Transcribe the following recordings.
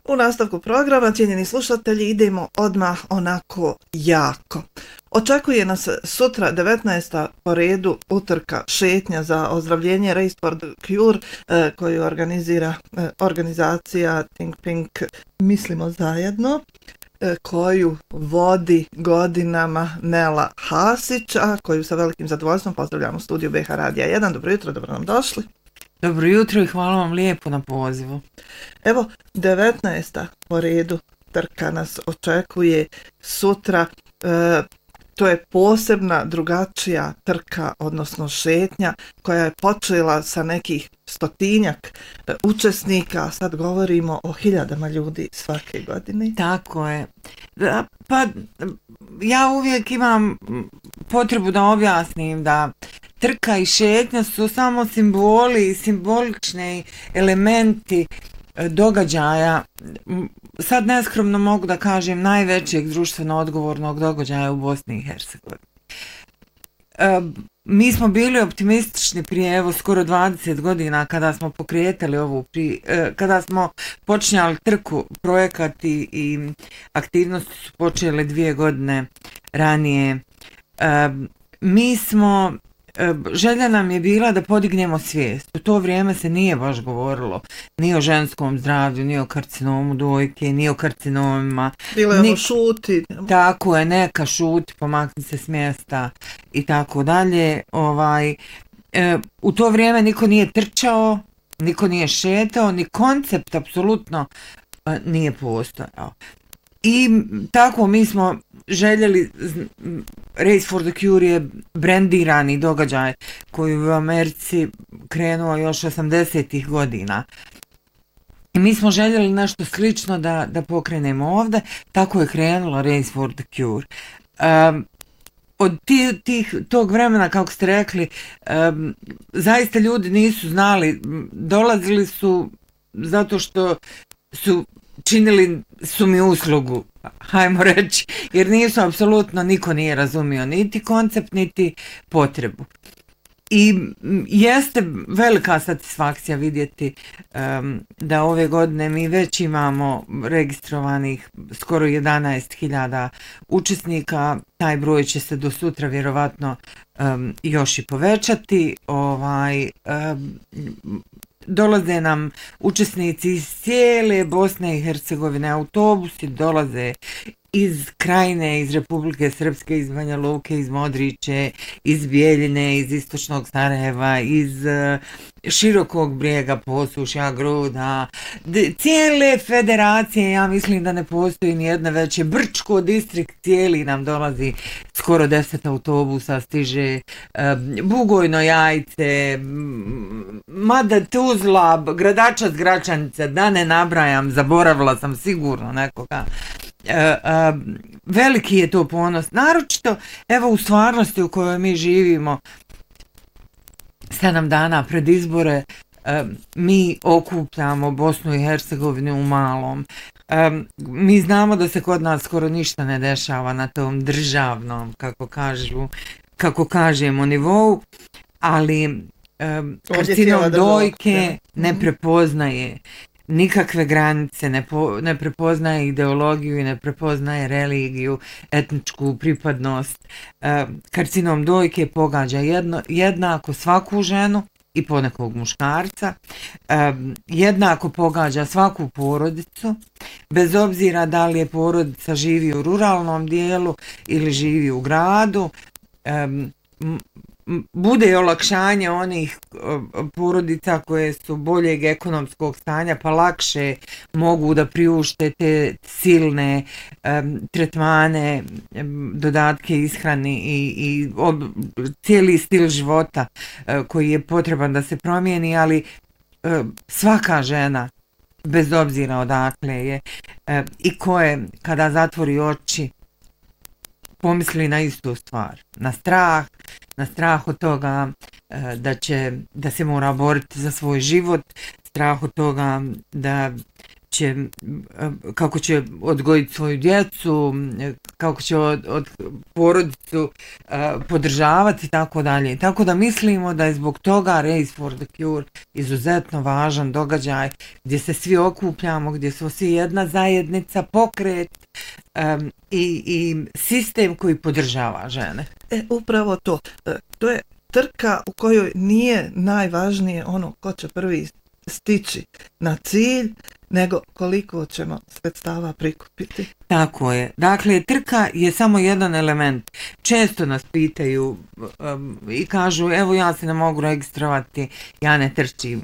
U nastavku programa, cijenjeni slušatelji, idemo odmah onako jako. Očekuje nas sutra 19. po redu utrka šetnja za ozdravljenje Race for the Cure koju organizira organizacija Think Pink Mislimo zajedno, koju vodi godinama Nela Hasić, a koju sa velikim zadovoljstvom pozdravljamo u studiju BH Radija 1. Dobro jutro, dobro nam došli. Dobro jutro i hvala vam lijepo na pozivu. Evo, 19. po redu trka nas očekuje sutra. To je posebna, drugačija trka, odnosno šetnja, koja je počela sa nekih 100-tinjak učesnika, sad govorimo o 1000 ljudi svake godine. Tako je. Pa ja uvijek imam potrebu da objasnim da trka i šetnja su samo simboli i simbolični elementi događaja, sad neskromno mogu da kažem, najvećeg društveno odgovornog događaja u Bosni i Hercegovini. Mi smo bili optimistični prije evo skoro 20 godina kada smo pokretali kada smo počinjali trku, projekat i aktivnosti su počele 2 godine ranije. Želja nam je bila da podignemo svijest. U to vrijeme se nije baš govorilo ni o ženskom zdravlju, ni o karcinomu dojke, ni o karcinomima. Bilo je ono šuti. Tako je, neka šuti, pomakni se s mjesta i tako dalje. U to vrijeme niko nije trčao, niko nije šetao, ni koncept apsolutno nije postojao. I tako mi smo željeli, Race for the Cure je brendirani događaj koji u Americi krenuo još 80-ih godina. I mi smo željeli nešto slično da pokrenemo ovdje, tako je krenulo Race for the Cure. Od tog vremena, kako ste rekli, zaista ljudi nisu znali, dolazili su zato što činili su mi uslugu, hajmo reći, jer nisu apsolutno, niko nije razumio niti koncept, niti potrebu. I jeste velika satisfakcija vidjeti da ove godine mi već imamo registrovanih skoro 11.000 učesnika, taj broj će se do sutra vjerovatno još i povećati. Dolaze nam učesnici iz cijele Bosne i Hercegovine, autobusi dolaze iz Krajine, iz Republike Srpske, iz Banja Luke, iz Modriće, iz Bijeljine, iz Istočnog Sarajeva, iz Širokog Brijega, Posušja, Gruda, cijele federacije, ja mislim da ne postoji ni jedna veće. Brčko distrikt cijeli nam dolazi, skoro 10 autobusa stiže, Bugojno Jajce, Mada Tuzla, Gradačac, Gračanica, da ne nabrajam, zaboravila sam sigurno nekoga. Veliki je to ponos, naročito evo u stvarnosti u kojoj mi živimo, 7 dana pred izbore mi okupljamo Bosnu i Hercegovinu u malom. Mi znamo da se kod nas skoro ništa ne dešava na tom državnom, kako kažemo, nivou, ali karcinom dojke ne prepoznaje nikakve granice, ne prepoznaje ideologiju i ne prepoznaje religiju, etničku pripadnost. Karcinom dojke pogađa jednako svaku ženu i ponekog muškarca, jednako pogađa svaku porodicu, bez obzira da li je porodica živi u ruralnom dijelu ili živi u gradu. Bude i olakšanje onih porodica koje su boljeg ekonomskog stanja pa lakše mogu da priušte te silne tretmane, dodatke ishrani i cijeli stil života koji je potreban da se promijeni, ali svaka žena, bez obzira odakle je i koje kada zatvori oči pomisli na istu stvar, na strah od toga da se mora boriti za svoj život, strah od toga da kako će odgojiti svoju djecu, kako će od porodicu podržavati i tako dalje. Tako da mislimo da je zbog toga Race for the Cure izuzetno važan događaj gdje se svi okupljamo, gdje smo svi jedna zajednica, pokret i sistem koji podržava žene. Upravo to. To je trka u kojoj nije najvažnije ono ko će prvi stići na cilj, nego koliko ćemo sredstava prikupiti. Tako je. Dakle, trka je samo jedan element. Često nas pitaju i kažu, evo ja se ne mogu registrovati, ja ne trčim.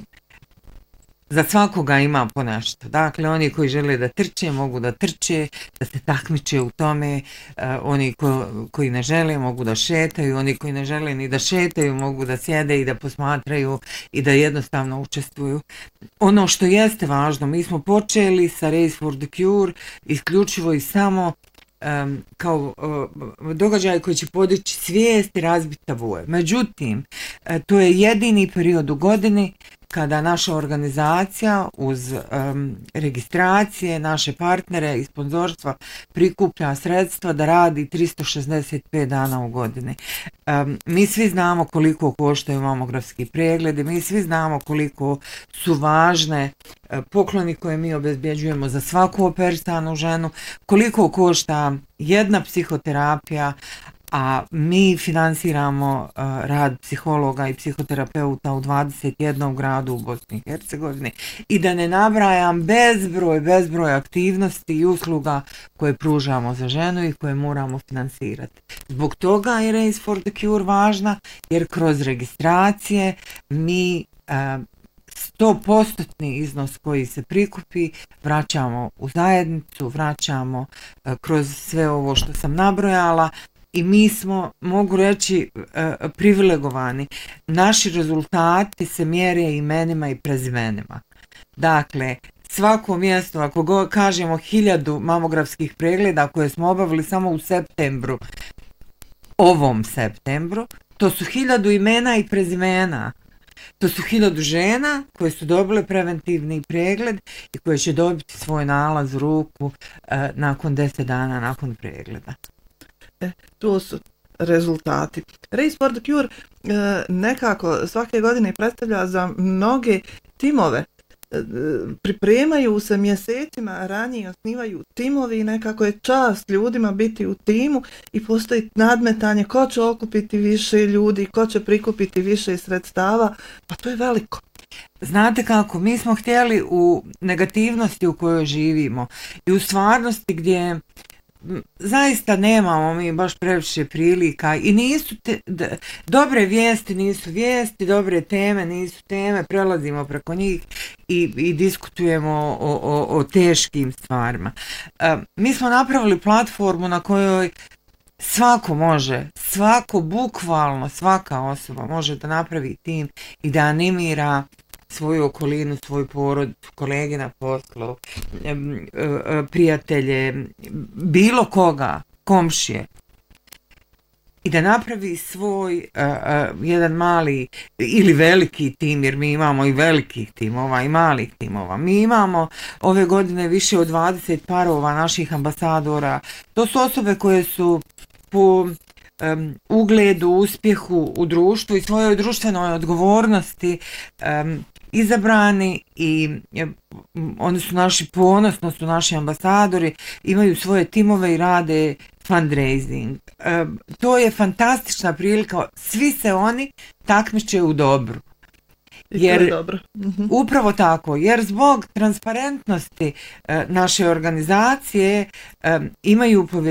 Za svakoga ima po nešto. Dakle, oni koji žele da trče, mogu da trče, da se takmiče u tome, oni koji ne žele mogu da šetaju, oni koji ne žele ni da šetaju mogu da sjede i da posmatraju i da jednostavno učestvuju. Ono što jeste važno, mi smo počeli sa Race for the Cure isključivo i samo kao događaj koji će podići svijest i razbiti tabue. Međutim, to je jedini period u godini kada naša organizacija uz registracije, naše partnere i sponzorstva prikuplja sredstva da radi 365 dana u godini. Mi svi znamo koliko koštaju mamografski pregledi, mi svi znamo koliko su važne pokloni koje mi obezbjeđujemo za svaku operisanu ženu, koliko košta jedna psihoterapija, a mi finansiramo rad psihologa i psihoterapeuta u 21 gradu u Bosni i Hercegovini i da ne nabrajam bezbroj aktivnosti i usluga koje pružamo za ženu i koje moramo finansirati. Zbog toga je Race for the Cure važna, jer kroz registracije mi 100% iznos koji se prikupi vraćamo u zajednicu, vraćamo kroz sve ovo što sam nabrojala. I mi smo, mogu reći, privilegovani. Naši rezultati se mjere imenima i prezimenima. Dakle, svako mjesto, ako kažemo 1000 mamografskih pregleda koje smo obavili samo u septembru, ovom septembru, to su 1000 imena i prezimena. To su 1000 žena koje su dobile preventivni pregled i koje će dobiti svoj nalaz u ruku nakon 10 dana nakon pregleda. To su rezultati. Race for the Cure nekako svake godine predstavlja za mnoge timove. Pripremaju se mjesecima, ranije osnivaju timovi i nekako je čast ljudima biti u timu i postoji nadmetanje ko će okupiti više ljudi, ko će prikupiti više sredstava, pa to je veliko. Znate kako, mi smo htjeli u negativnosti u kojoj živimo i u stvarnosti gdje zaista nemamo mi baš previše prilika i nisu dobre vijesti nisu vijesti, dobre teme nisu teme, prelazimo preko njih i diskutujemo o teškim stvarima. Mi smo napravili platformu na kojoj bukvalno svaka osoba može da napravi tim i da animira svoju okolinu, svoj porod, kolege na poslu, prijatelje, bilo koga, komšije. I da napravi svoj jedan mali ili veliki tim, jer mi imamo i velikih timova i malih timova. Mi imamo ove godine više od 20 parova naših ambasadora. To su osobe koje su po ugledu, uspjehu u društvu i svojoj društvenoj odgovornosti izabrani i oni su naši ponos, su naši ambasadori, imaju svoje timove i rade fundraising. To je fantastična prilika, svi se oni takmiče u dobru. Jer, upravo tako, jer zbog transparentnosti naše organizacije imaju povjerenje